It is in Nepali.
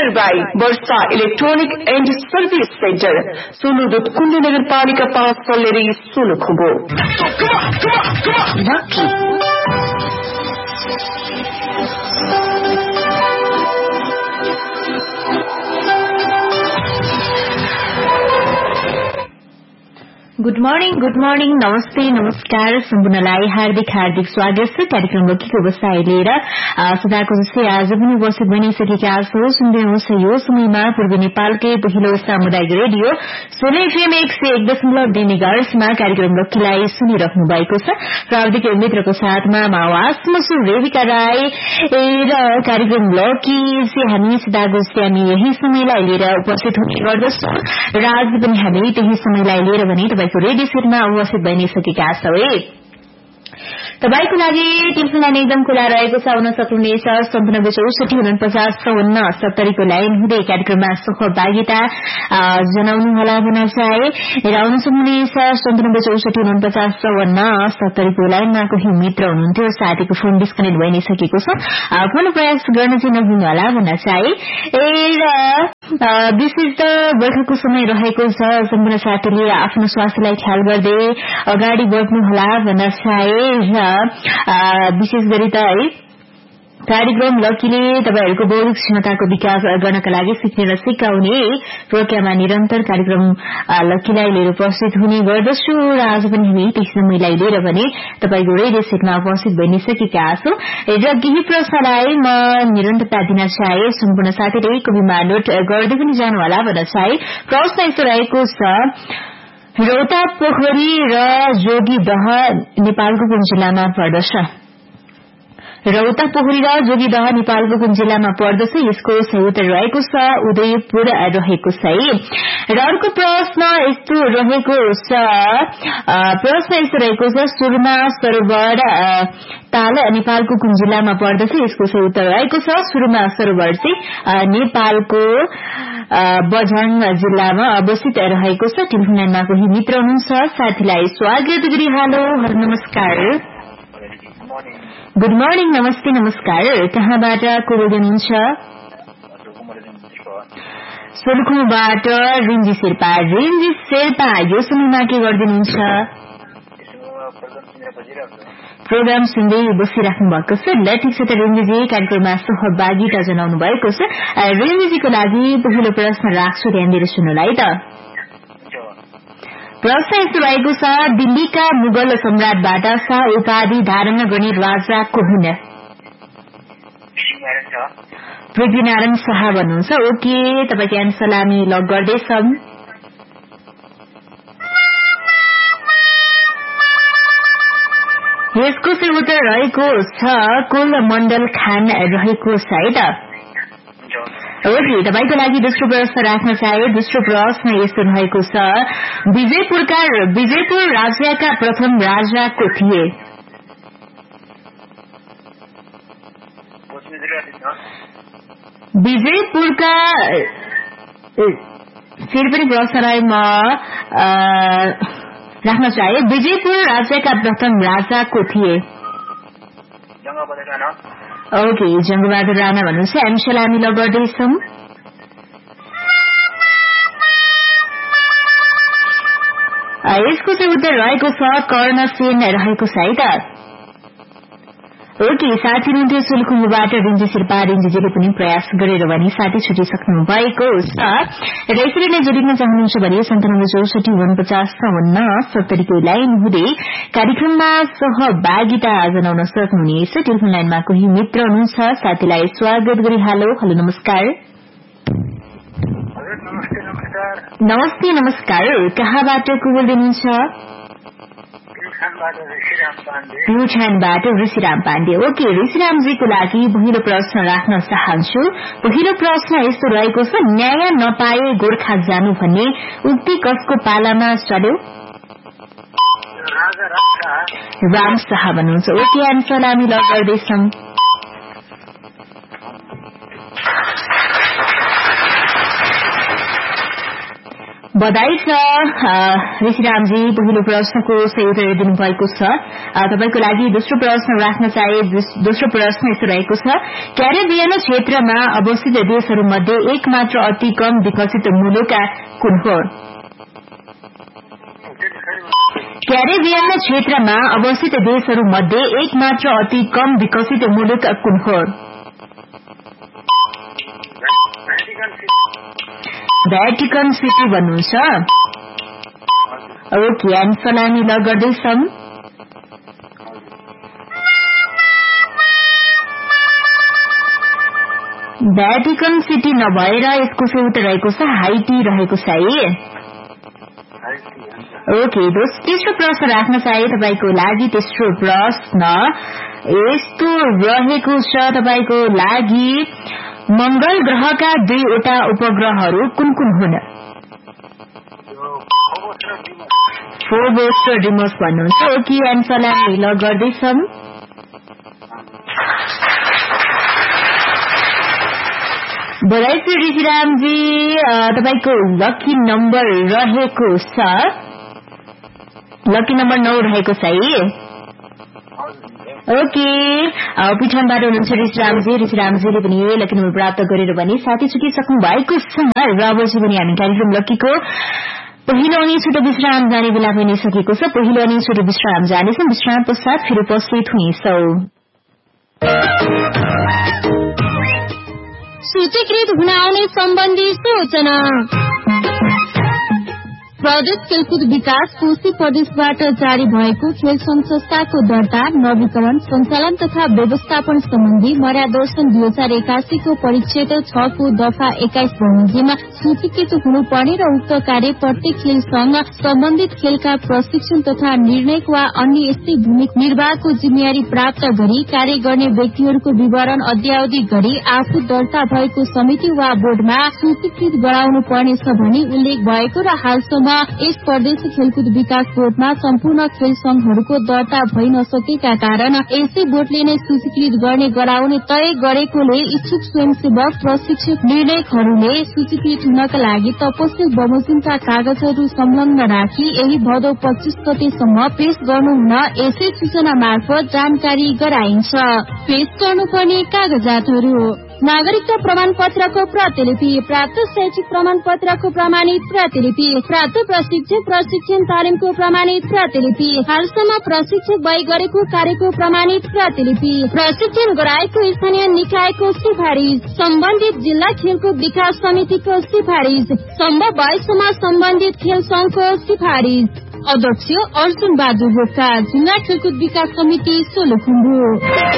powered by Versa Electronic and Service Center, Soludut Kundu Nagarpalika 5 Soleri Sulukubo. Lucky. Good morning नमस्ते नमस्कार सम्पूर्णलाई हार्दिक स्वागत छ कार्यक्रम लकीको व्यवसाय लिएर सदाको जस्तै आज पनि उपस्थित बनिसकेका छौं। सुन्दै हुनुहुन्छ यो समयमा पूर्वी नेपालकै पहिलो सामुदायिक रेडियो सोले एफएम 101.2 मेगाहर्जमा कार्यक्रम लकीलाई सुनिराख्नु भएको छ। प्राविधिक मित्रको साथमा आवाज मसु रेविका राई र कार्यक्रम लकी चाहिँ हामी सदाको जस्तै हामी यही समयलाई लिएर उपस्थित हुने गर्दछौं र आज पनि हामी त्यही समयलाई लिएर भने रेडियो सेटमा उपस्थित बनिसकेका छौं। तपाईको लागि टेलिफोन लाइन एकदम खुला रहेको छ। आउन सक्नुहुनेछ 9764495070 को लाइन हुँदै कार्यक्रममा सहभागिता जनाउनुहोला भन्न चाहे र आउन सक्नुहुनेछ 9764495070 को लाइनमा कोही मित्र हुनुहुन्थ्यो, साथीको फोन डिस्कनेक्ट भइ नै सकेको छ, पुनः प्रयास गर्न चाहिँ नभुल्नुहोला भन्न चाहे। विशेष त बर्खाको समय रहेको छ, सम्पूर्ण साथीले आफ्नो स्वास्थ्यलाई ख्याल गर्दै अगाडि बढ्नुहोला भन्न चाहे र विशेष गरी त है कार्यक्रम लकीले तपाईहरूको बौद्धिक क्षमताको विकास गर्नका लागि सिक्ने र सिकाउने प्रक्रियामा निरन्तर कार्यक्रम लकीलाई लिएर उपस्थित हुने गर्दछु र आज पनि हामी त्यही समयलाई लिएर भने तपाईको रेडियो सेटमा उपस्थित बनिसकेका छौं र केही प्रश्नलाई म निरन्तरता दिन चाहे। सम्पूर्ण साथीले कविमा नोट गर्दै पनि जानुहोला भन्न चाहे। प्रश्न यस्तो रहेको छ, रौता पोखरी र जोगीदह नेपालको कुन जिल्लामा पर्दछ? रौता पोखरी र जोगीदह नेपालको कुन जिल्लामा पर्दछ? यसको सही उत्तर रहेको छ उदयपुर रहेको छ। र अर्को प्रश्न यस्तो रहेको छ, सुरमा सरोवर ताल नेपालको कुन जिल्लामा पर्दछ? यसको सही उत्तर रहेको छ सुरमा सरोवर चाहिँ नेपालको बझाङ जिल्लामा अवस्थित रहेको छ। टेलिफोन लाइनमा कोही मित्र हुनुहुन्छ, साथीलाई स्वागत गरी हेलो नमस्कार। गुड मर्निङ नमस्ते नमस्कार। कहाँबाट को बोल्दै हुनुहुन्छ? सोलुखुबाट रिन्जी शेर्पा। रिन्जी शेर्पा यो समयमा के गर्दिनुहुन्छ? प्रोग्राम सुन्दै बसिराख्नु भएको छ। ल ठिक छ त रिन्जीजी, कार्यक्रममा सहभागिता जनाउनु भएको छ। रिन्जीजीको लागि पहिलो प्रश्न राख्छु, ध्यान दिएर सुन्नुलाई त। प्रश्न यस्तो रहेको छ, दिल्लीका मुगल सम्राटबाट शाह उपाधि धारण गर्ने राजा को हुन्? पृथ्वीनारायण शाह भन्नुहुन्छ। ओके, तपाईको एन्सर हामी लक गर्दैछौं। यसको चाहिँ उत्तर रहेको छ कुलमण्डल खान रहेको छ है त। ओके, तपाईको लागि दोस्रो प्रश्न राख्न चाहे। दोस्रो प्रश्न यस्तो रहेको छ, विजयपुर राज्यका प्रथम राजा को थिए? विजयपुरका फेरि पनि प्रश्नलाई म राख्न चाहे। विजयपुर राज्यका प्रथम राजा को थिए? ओके, जंगबहादुर राणा भन्नुहुन्छ। एन्सर हामी लग गर्दैछौं। यसको चाहिँ उत्तर रहेको छ कर्णसेन रहेको छ है त। ओके, साथी हुनुहुन्थ्यो सुलखुम्बुबाट रिन्जी शेर्पा। रिन्जीजीले पनि प्रयास गरेर भने साथी छुटिसक्नु भएको छ र यसरी नै जोडिन चाहनुहुन्छ भने 9764495070 को लाइन हुँदै कार्यक्रममा सहभागिता जनाउन सक्नुहुनेछ। टेलिफोन लाइनमा कोही मित्र हुनुहुन्छ, साथीलाई स्वागत गरी हेलो नमस्कार। नमस्ते नमस्कार। कहाँबाट को बोल्दै हुनुहुन्छ? प्युठानबाट ऋषिराम पाण्डे। ओके, ऋषिरामजीको लागि पहिलो प्रश्न राख्न चाहन्छु। पहिलो प्रश्न यस्तो रहेको छ, न्याय नपाए गोर्खा जानु भन्ने उक्ति कसको पालामा चल्यो? राम शाह भन्नुहुन्छ। ओके, एन्सर हामी लग गर्दैछौं। बधाई छ ऋषिरामजी, पहिलो प्रश्नको सही उत्तर दिनुभएको छ। तपाईको लागि दोस्रो प्रश्न राख्न चाहे। दोस्रो प्रश्न यस्तो रहेको छ, क्यारेबियन क्षेत्रमा अवस्थित देशहरूमध्ये एकमात्र अति कम विकसित मुलुक कुन हो? क्यारेबियन क्षेत्रमा अवस्थित देशहरूमध्ये एकमात्र अति कम विकसित मुलुक कुन हो? भ्याटिकन सिटी भन्नुहुन्छ। ओके, हामी सलामी ल गर्दैछौं। भ्याटिकन सिटी नभएर यसको सही उत्तर रहेको छ हाइटी रहेको छ है। ओके, तेस्रो प्रश्न राख्न चाहे तपाईको लागि। तेस्रो प्रश्न यस्तो रहेको छ तपाईको लागि, मंगल ग्रहका 2वटा उपग्रहहरू कुन कुन हुन्? फोर्बस र डिमोस भन्नुहुन्छ। ओके, एन्सरलाई ल गर्दैछौं। बधाई छ ऋषिरामजी, तपाईको लकी नम्बर रहेको छ, लकी नम्बर 9 रहेको छ है। ओके, पिठनबाट हुनुहुन्छ ऋषिरामजी। ऋषिरामजीले पनि लकी नम्बर प्राप्त गरेर भने साथी छुटिसक्नु भएको छ र अब चाहिँ पनि हामी कार्यक्रम लकीको पहिलो अनि छोटो विश्राम जाने बेला पनि सकेको छ। पहिलो अनि छोटो विश्राम जानेछौँ, विश्राम पश्चात फेरि उपस्थित हुनेछौं। सूचीकृत हुन आउने सम्बन्धी सूचना। प्रदेश खेलकुद विकास कोशी प्रदेशबाट जारी भएको खेल संघ संस्थाको दर्ता, नवीकरण, सञ्चालन तथा व्यवस्थापन सम्बन्धी मर्यादर्शन 2081 को परिच्छेद 6 को दफा 21 बमोजिम सूचीकृत हुनुपर्ने र उक्त कार्य प्रत्येक खेल संघ सम्बन्धित खेलका प्रशिक्षण तथा निर्णयक वा अन्य यस्तै भूमिका निर्वाहको जिम्मेवारी प्राप्त गरी कार्य गर्ने व्यक्तिहरूको विवरण अद्यावधि गरी आफू दर्ता भएको समिति वा बोर्डमा सूचीकृत गराउनु पर्नेछ भनी उल्लेख भएको र हालसम्म यस प्रदेश खेलकुद विकास बोर्डमा सम्पूर्ण खेल संघहरूको दर्ता भइ नसकेका कारण यसै बोर्डले नै सूचीकृत गर्ने गराउने तय गरेकोले इच्छुक स्वयंसेवक प्रशिक्षक निर्णयकहरूले सूचीकृत हुनका लागि तपस्विक बमोजिमका कागजहरू संलग्न राखी यही भदौ 25 गतेसम्म पेश गर्नुहुन यसै सूचना मार्फत जानकारी गराइन्छ। पेश गर्नुपर्ने कागजातहरू: नागरिकता प्रमाण पत्रको प्रतिलिपि, प्राप्त शैक्षिक प्रमाण पत्रको प्रमाणित प्रतिलिपि, प्राप्त प्रशिक्षक प्रशिक्षण तालिमको प्रमाणित प्रतिलिपि, हालसम्म प्रशिक्षक भई गरेको कार्यको प्रमाणित प्रतिलिपि, प्रशिक्षण गराएको स्थानीय निकायको सिफारिस, सम्बन्धित जिल्ला खेलकुद विकास समितिको सिफारिस, सम्भव भएसम्म सम्बन्धित खेल संघको सिफारिस। अध्यक्ष अर्जुन बहादुर बोक्का, जिल्ला खेलकुद विकास समिति सोलुखुम्बु।